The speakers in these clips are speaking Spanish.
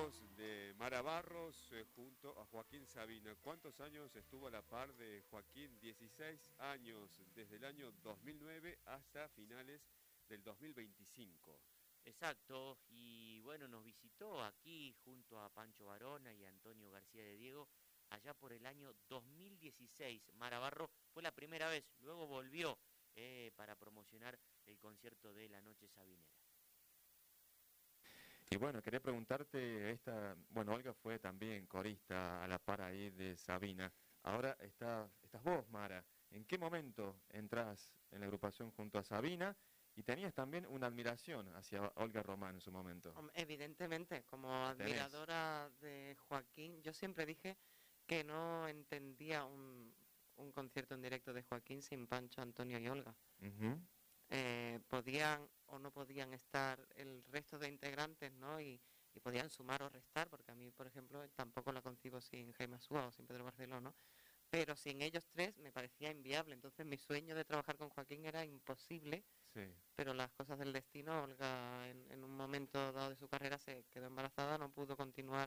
Hablamos de Mara Barros junto a Joaquín Sabina. ¿Cuántos años estuvo a la par de Joaquín? 16 años, desde el año 2009 hasta finales del 2025. Exacto, y bueno, nos visitó aquí junto a Pancho Varona y Antonio García de Diego allá por el año 2016. Mara Barros fue la primera vez, luego volvió para promocionar el concierto de la Noche Sabinera. Y bueno, quería preguntarte, Olga fue también corista a la par ahí de Sabina. Ahora estás vos, Mara. ¿En qué momento entras en la agrupación junto a Sabina? Y tenías también una admiración hacia Olga Román en su momento. Evidentemente, como La tenés. admiradora de Joaquín, yo siempre dije que no entendía un concierto en directo de Joaquín sin Pancho, Antonio y Olga. Uh-huh. Podían o no podían estar el resto de integrantes, ¿no? Y podían sumar o restar, porque a mí, por ejemplo, tampoco la concibo sin Jaime Asúa o sin Pedro Barceló, ¿no? Pero sin ellos tres me parecía inviable. Entonces mi sueño de trabajar con Joaquín era imposible, Sí. pero las cosas del destino, Olga en un momento dado de su carrera se quedó embarazada, no pudo continuar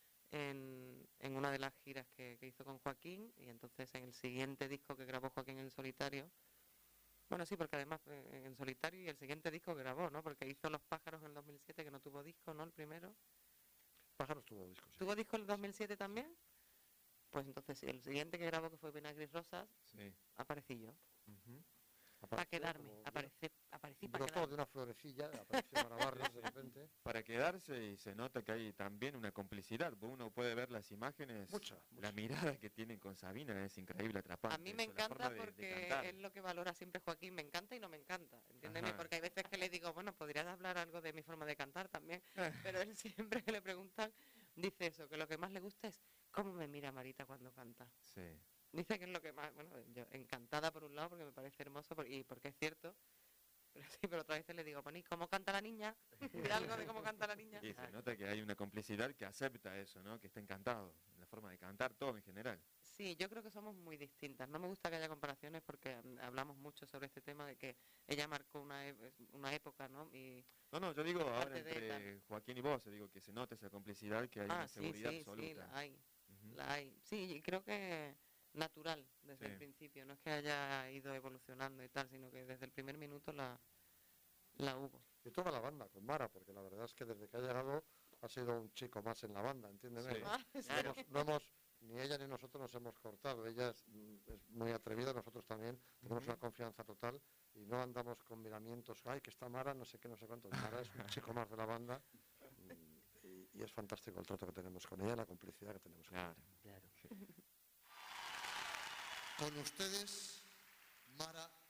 en una de las giras que hizo con Joaquín, y entonces en el siguiente disco que grabó Joaquín en solitario, bueno, sí, porque además en solitario y el siguiente disco que grabó, ¿no? Porque hizo Los Pájaros en el 2007, que no tuvo disco, ¿no? El primero. Pájaros tuvo disco, sí. ¿Tuvo disco en el 2007 también? Pues entonces el siguiente que grabó, que fue Vinagres Rosas, Sí. aparecí yo. Uh-huh. Para quedarme, aparecí para brotó quedarme. de una florecilla, apareció Mara Barros de repente. Para quedarse, y se nota que hay también una complicidad. Uno puede ver las imágenes, Mucha. La mirada que tienen con Sabina es increíble, atrapante. A mí me Eso, la encanta forma de porque cantar. es lo que valora siempre Joaquín, me encanta y no me encanta, entiéndeme, Ajá. porque hay veces que le digo, bueno, podrías hablar algo de mi forma de cantar también, pero él siempre que le preguntan, dice eso, que lo que más le gusta es cómo me mira Marita cuando canta. Sí. Dice que es lo que más, bueno, yo encantada por un lado porque me parece hermoso y porque es cierto, pero sí, pero otras veces le digo, Poni, ¿cómo canta la niña? Dile algo de cómo canta la niña. Y se nota que hay una complicidad que acepta eso, ¿no? Que está encantado, la forma de cantar, todo en general. Sí, yo creo que somos muy distintas. No me gusta que haya comparaciones porque hablamos mucho sobre este tema de que ella marcó una época, ¿no? Y No, yo digo ahora parte de entre Joaquín y vos, digo que se nota esa complicidad, que hay una seguridad absoluta. sí, la hay, Uh-huh. la hay. Sí, y creo que natural desde Sí. el principio. No es que haya ido evolucionando y tal, sino que desde el primer minuto la hubo. Y toda la banda con Mara, porque la verdad es que desde que ha llegado ha sido un chico más en la banda, entiéndeme. Sí. Claro. No hemos, ni ella ni nosotros nos hemos cortado. Ella es muy atrevida, nosotros también tenemos una confianza total y no andamos con miramientos, ay, que está Mara, no sé qué, no sé cuánto. Mara es un chico más de la banda y es fantástico el trato que tenemos con ella, la complicidad que tenemos con ella. Claro. Con ustedes, Mara